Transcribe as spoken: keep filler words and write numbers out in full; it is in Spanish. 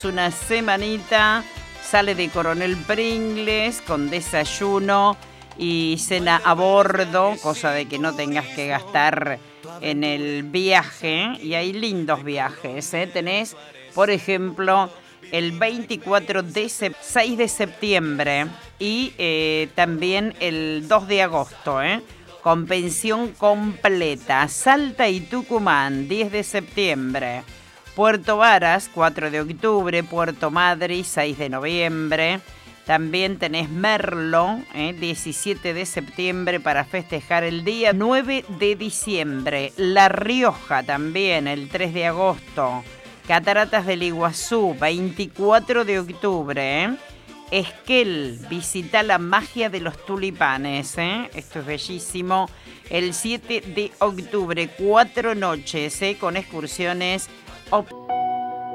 Una semanita, sale de Coronel Pringles con desayuno y cena a bordo, cosa de que no tengas que gastar en el viaje. Y hay lindos viajes, ¿eh? Tenés, por ejemplo, el veinticuatro de seis de septiembre y eh, también el dos de agosto, ¿eh? Con pensión completa. Salta y Tucumán, diez de septiembre. Puerto Varas, cuatro de octubre, Puerto Madryn, seis de noviembre. También tenés Merlo, eh, diecisiete de septiembre para festejar el día. nueve de diciembre, La Rioja también, el tres de agosto. Cataratas del Iguazú, veinticuatro de octubre. Eh. Esquel, visita la magia de los tulipanes, ¿eh? Esto es bellísimo. El siete de octubre, cuatro noches, ¿eh? Con excursiones. Op-